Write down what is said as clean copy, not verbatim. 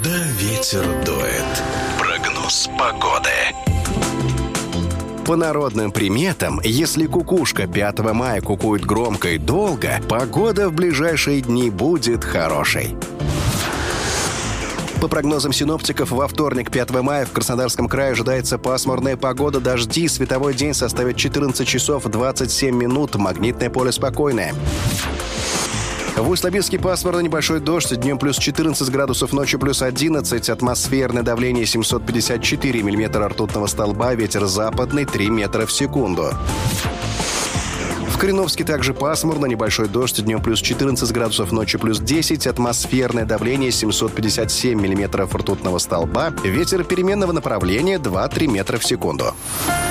Да ветер дует. Прогноз погоды. По народным приметам, если кукушка 5 мая кукует громко и долго, погода в ближайшие дни будет хорошей. По прогнозам синоптиков, во вторник, 5 мая, в Краснодарском крае ожидается пасмурная погода, дожди, световой день составит 14 часов 27 минут, магнитное поле спокойное. В Усть-Лабинске пасмурно, небольшой дождь, днем плюс 14 градусов, ночью плюс 11, атмосферное давление 754 миллиметра ртутного столба, ветер западный 3 метра в секунду. В Кореновске также пасмурно, небольшой дождь, днем плюс 14 градусов, ночью плюс 10, атмосферное давление 757 миллиметров ртутного столба, ветер переменного направления 2-3 метра в секунду.